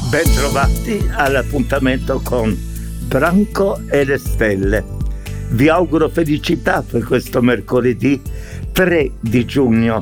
Bentrovati all'appuntamento con Branco e le stelle. Vi auguro felicità per questo mercoledì 3 di giugno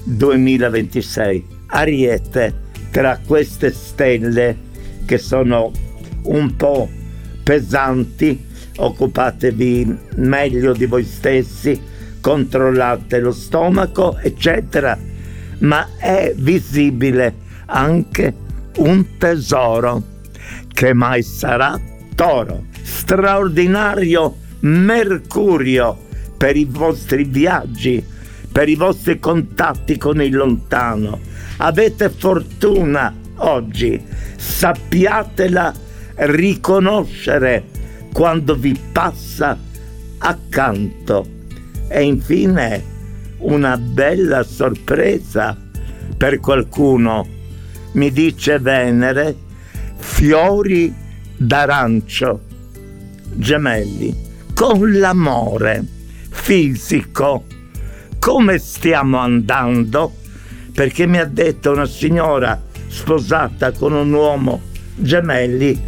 2026. Ariete, tra queste stelle che sono un po' pesanti, occupatevi meglio di voi stessi, controllate lo stomaco, eccetera, ma è visibile anche un tesoro che mai sarà Toro. Straordinario Mercurio per i vostri viaggi, per i vostri contatti con il lontano. Avete fortuna oggi, sappiatela riconoscere quando vi passa accanto. E infine una bella sorpresa per qualcuno. Mi dice Venere, fiori d'arancio, Gemelli, con l'amore fisico. Come stiamo andando? Perché mi ha detto una signora sposata con un uomo, Gemelli,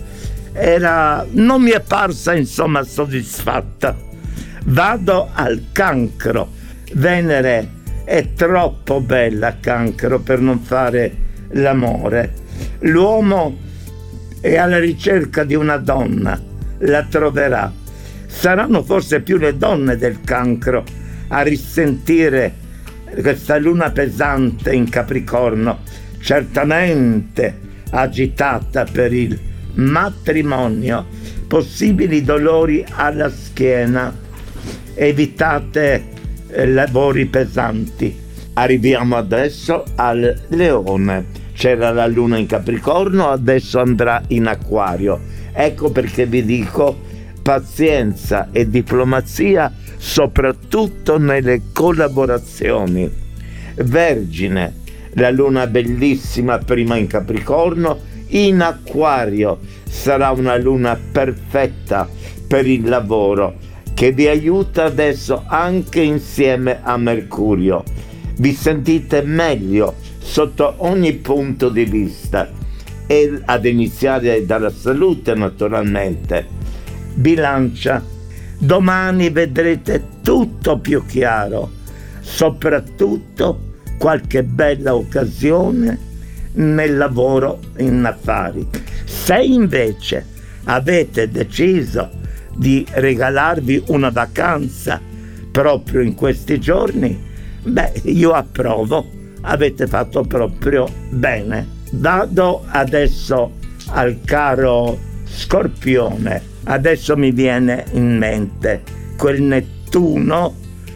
non mi è parsa insomma soddisfatta. Vado al Cancro. Venere è troppo bella, Cancro, per non fare l'amore. L'uomo è alla ricerca di una donna, la troverà. Saranno forse più le donne del Cancro a risentire questa luna pesante in Capricorno, certamente agitata per il matrimonio, possibili dolori alla schiena. Evitate lavori pesanti. Arriviamo adesso al Leone. C'era la luna in Capricorno, adesso andrà in Acquario. Ecco perché vi dico pazienza e diplomazia, soprattutto nelle collaborazioni. Vergine, la luna bellissima prima in Capricorno, in Acquario sarà una luna perfetta per il lavoro, che vi aiuta adesso anche insieme a Mercurio. Vi sentite meglio sotto ogni punto di vista, e ad iniziare dalla salute naturalmente. Bilancia, domani vedrete tutto più chiaro, soprattutto qualche bella occasione nel lavoro, in affari. Se invece avete deciso di regalarvi una vacanza proprio in questi giorni, io approvo, avete fatto proprio bene. Vado adesso al caro Scorpione. Adesso mi viene in mente quel Nettuno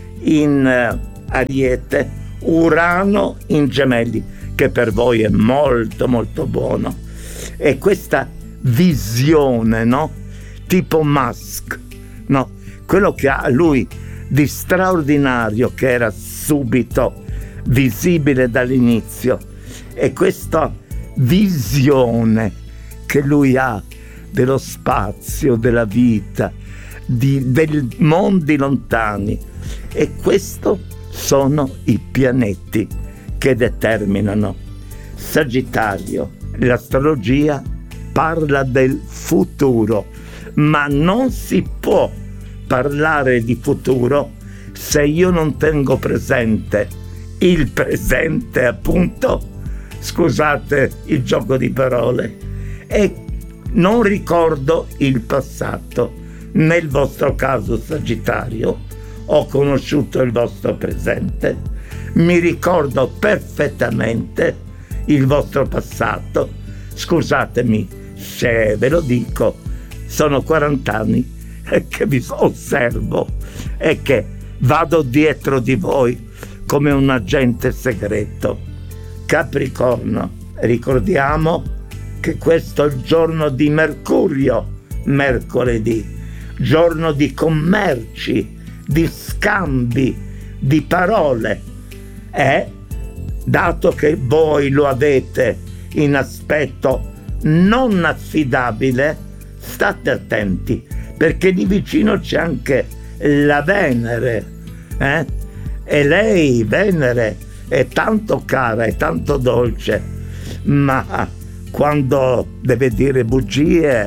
in Ariete, Urano in Gemelli, che per voi è molto molto buono. E questa visione, no? Tipo Musk, no? Quello che ha lui di straordinario, che era subito visibile dall'inizio, e questa visione che lui ha dello spazio, della vita, dei mondi lontani. E questo sono i pianeti che determinano. Sagittario, l'astrologia parla del futuro, ma non si può parlare di futuro se io non tengo presente il presente, appunto, scusate il gioco di parole, e non ricordo il passato. Nel vostro caso, Sagittario, ho conosciuto il vostro presente, mi ricordo perfettamente il vostro passato. Scusatemi se ve lo dico, sono 40 anni che vi osservo e che vado dietro di voi come un agente segreto. Capricorno, ricordiamo che questo è il giorno di Mercurio, mercoledì, giorno di commerci, di scambi, di parole. Dato che voi lo avete in aspetto non affidabile, state attenti, perché di vicino c'è anche la Venere, e lei, Venere, è tanto cara, è tanto dolce, ma quando deve dire bugie,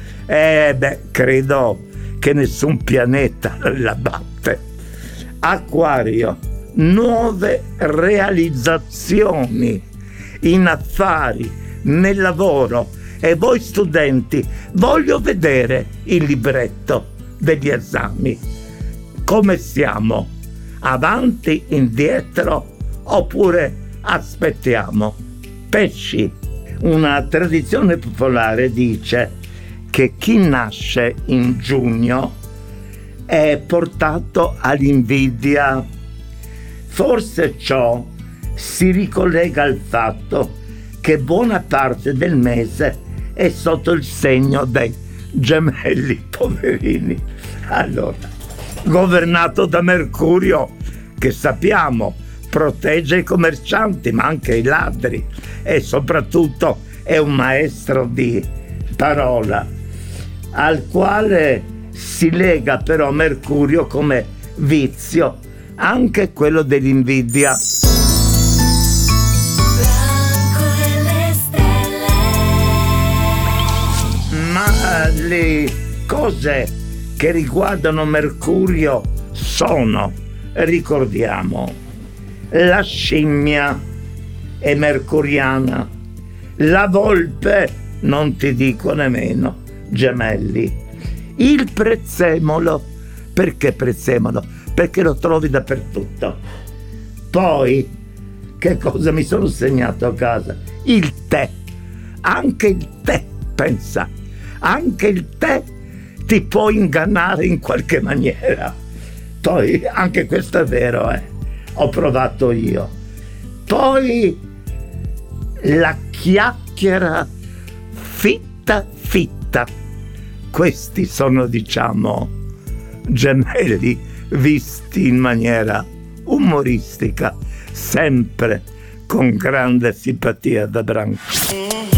credo che nessun pianeta la batte. Acquario, nuove realizzazioni in affari, nel lavoro. E voi studenti, voglio vedere il libretto degli esami. Come siamo? Avanti, indietro, oppure aspettiamo? Pesci, una tradizione popolare dice che chi nasce in giugno è portato all'invidia. Forse ciò si ricollega al fatto che buona parte del mese è sotto il segno dei gemelli, poverini. Allora, governato da Mercurio, che sappiamo protegge i commercianti ma anche i ladri, e soprattutto è un maestro di parola, al quale si lega però Mercurio come vizio anche quello dell'invidia. Ma le cose che riguardano Mercurio sono, ricordiamo, la scimmia è mercuriana, la volpe, non ti dico nemmeno, gemelli, il prezzemolo. Perché prezzemolo? Perché lo trovi dappertutto. Poi, che cosa mi sono segnato a casa? Il tè, anche il tè, pensa, anche il tè ti può ingannare in qualche maniera. Poi, anche questo è vero, ho provato io. Poi, la chiacchiera fitta. Questi sono, diciamo, gemelli visti in maniera umoristica, sempre con grande simpatia da branco.